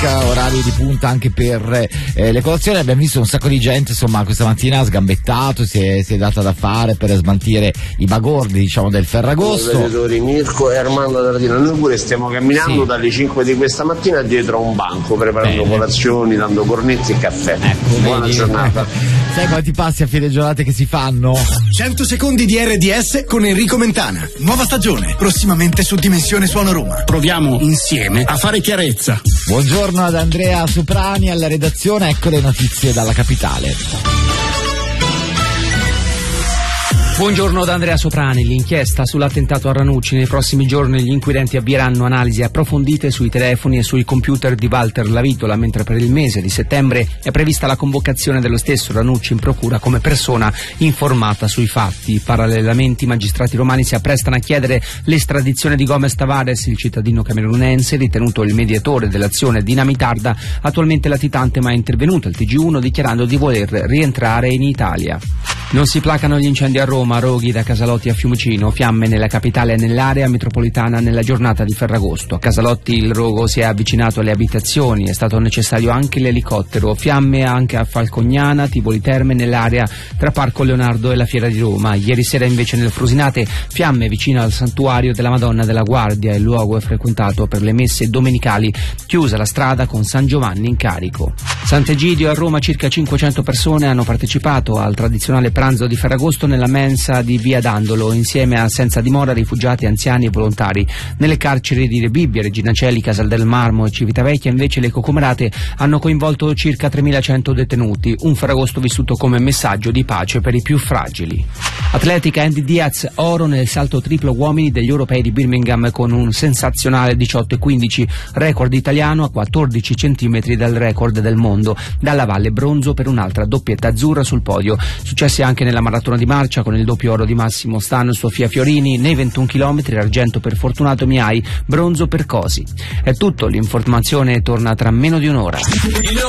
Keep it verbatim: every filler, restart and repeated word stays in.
orari di punta anche per eh, le colazioni. Abbiamo visto un sacco di gente, insomma, questa mattina ha sgambettato, si è, si è data da fare per smaltire i bagordi, diciamo, del Ferragosto. Mirko e Armando Taradino, noi pure stiamo camminando sì. dalle cinque di questa mattina dietro a un banco, preparando Bene. colazioni, dando cornetti e caffè. Ecco, buona vedi. giornata. Sai quanti passi a fine giornate che si fanno? cento secondi di R D S con Enrico Mentana. Nuova stagione, prossimamente su Dimensione Suono Roma. Proviamo insieme a fare chiarezza. Buongiorno ad Andrea Soprani alla redazione, ecco le notizie dalla capitale. Buongiorno da Andrea Soprani. L'inchiesta sull'attentato a Ranucci. Nei prossimi giorni gli inquirenti avvieranno analisi approfondite sui telefoni e sui computer di Walter Lavitola, mentre per il mese di settembre è prevista la convocazione dello stesso Ranucci in procura come persona informata sui fatti. Parallelamente i magistrati romani si apprestano a chiedere l'estradizione di Gomes Tavares, il cittadino camerunense ritenuto il mediatore dell'azione dinamitarda, attualmente latitante ma è intervenuto al T G uno dichiarando di voler rientrare in Italia. Non si placano gli incendi a Roma, roghi da Casalotti a Fiumicino, fiamme nella capitale e nell'area metropolitana nella giornata di Ferragosto. A Casalotti il rogo si è avvicinato alle abitazioni, è stato necessario anche l'elicottero, fiamme anche a Falcognana, Tivoli Terme nell'area tra Parco Leonardo e la Fiera di Roma. Ieri sera invece nel Frosinate fiamme vicino al santuario della Madonna della Guardia, il luogo è frequentato per le messe domenicali, chiusa la strada con San Giovanni in carico. Sant'Egidio a Roma circa cinquecento persone hanno partecipato al tradizionale pranzo di Ferragosto nella mensa di Via Dandolo, insieme a senza dimora, rifugiati, anziani e volontari. Nelle carceri di Rebibbia, Regina Coeli, Casal del Marmo e Civitavecchia invece le cocomerate hanno coinvolto circa tremilacento detenuti, un Ferragosto vissuto come messaggio di pace per i più fragili. Atletica, Andy Diaz, oro nel salto triplo uomini degli europei di Birmingham con un sensazionale diciotto e quindici, record italiano a quattordici centimetri dal record del mondo. Dalla Valle bronzo per un'altra doppietta azzurra sul podio. Successi anche nella maratona di marcia con il doppio oro di Massimo Stan, Sofia Fiorini, nei ventuno chilometri, argento per Fortunato Miai, bronzo per Cosi. È tutto, l'informazione torna tra meno di un'ora.